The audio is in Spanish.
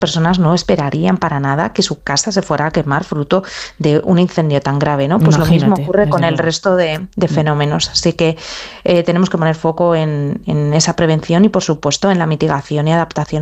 personas no esperarían para nada que su casa se fuera a quemar fruto de un incendio tan grave, ¿no? Pues Imagínate, lo mismo ocurre con el luego. resto de fenómenos. Así que tenemos que poner foco en esa prevención y, por supuesto, en la mitigación y adaptación